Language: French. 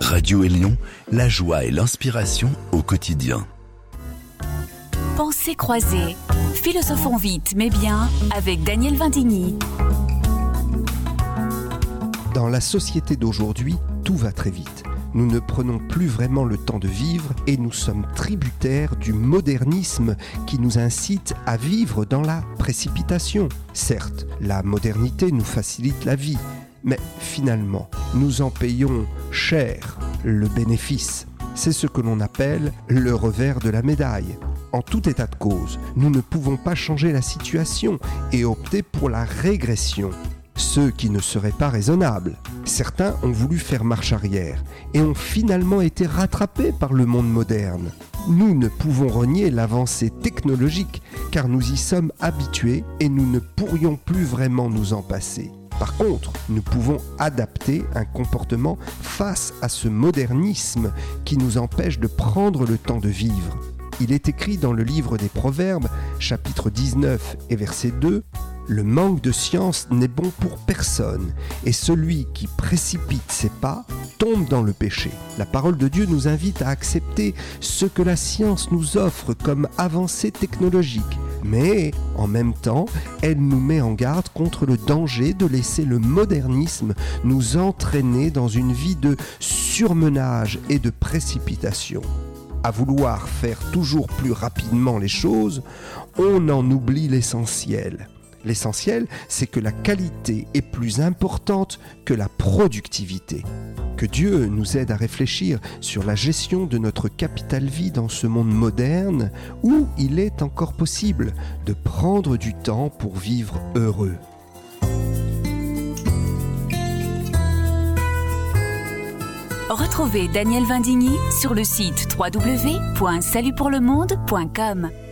Radio Élion, la joie et l'inspiration au quotidien. Pensées croisées. Philosophons vite mais bien avec Daniel Vindigny. Dans la société d'aujourd'hui, tout va très vite. Nous ne prenons plus vraiment le temps de vivre et nous sommes tributaires du modernisme qui nous incite à vivre dans la précipitation. Certes, la modernité nous facilite la vie, mais finalement, nous en payons cher le bénéfice. C'est ce que l'on appelle le revers de la médaille. En tout état de cause, nous ne pouvons pas changer la situation et opter pour la régression, ce qui ne serait pas raisonnable. Certains ont voulu faire marche arrière et ont finalement été rattrapés par le monde moderne. Nous ne pouvons renier l'avancée technologique car nous y sommes habitués et nous ne pourrions plus vraiment nous en passer. Par contre, nous pouvons adapter un comportement face à ce modernisme qui nous empêche de prendre le temps de vivre. Il est écrit dans le livre des Proverbes, chapitre 19 et verset 2, « Le manque de science n'est bon pour personne, et celui qui précipite ses pas tombe dans le péché. » La parole de Dieu nous invite à accepter ce que la science nous offre comme avancée technologique. Mais, en même temps, elle nous met en garde contre le danger de laisser le modernisme nous entraîner dans une vie de surmenage et de précipitation. À vouloir faire toujours plus rapidement les choses, on en oublie l'essentiel. L'essentiel, c'est que la qualité est plus importante que la productivité. Que Dieu nous aide à réfléchir sur la gestion de notre capital vie dans ce monde moderne où il est encore possible de prendre du temps pour vivre heureux. Retrouvez Daniel Vindigny sur le site www.salutpourlemonde.com.